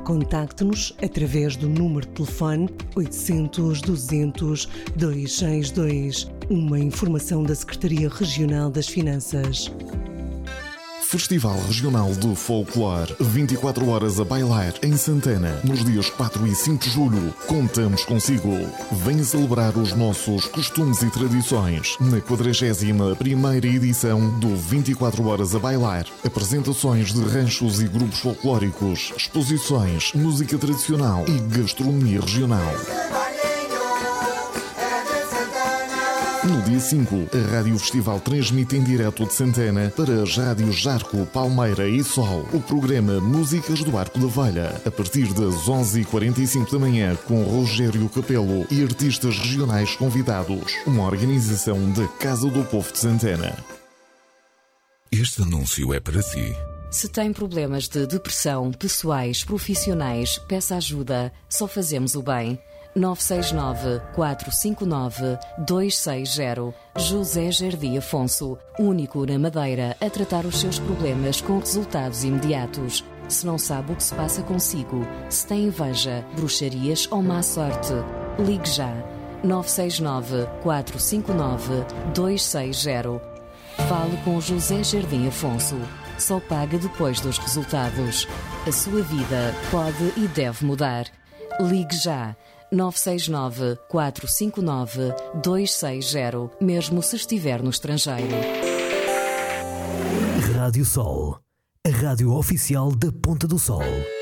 Contacte-nos através do número de telefone 800 200 262. Uma informação da Secretaria Regional das Finanças. Festival Regional de Folclore, 24 horas a bailar em Santana, nos dias 4 e 5 de julho. Contamos consigo. Venha celebrar os nossos costumes e tradições na 41ª edição do 24 horas a bailar. Apresentações de ranchos e grupos folclóricos, exposições, música tradicional e gastronomia regional. No dia 5, a Rádio Festival transmite em direto de Santana para as rádios Jarco, Palmeira e Sol o programa Músicas do Arco da Velha, a partir das 11h45 da manhã, com Rogério Capelo e artistas regionais convidados. Uma organização da Casa do Povo de Santana. Este anúncio é para si. Se tem problemas de depressão, pessoais, profissionais, peça ajuda. Só fazemos o bem. 969-459-260. José Jardim Afonso, único na Madeira a tratar os seus problemas com resultados imediatos. Se não sabe o que se passa consigo, se tem inveja, bruxarias ou má sorte, ligue já. 969-459-260. Fale com José Jardim Afonso. Só paga depois dos resultados. A sua vida pode e deve mudar. Ligue já. 969-459-260, mesmo se estiver no estrangeiro. Rádio Sol, a rádio oficial da Ponta do Sol.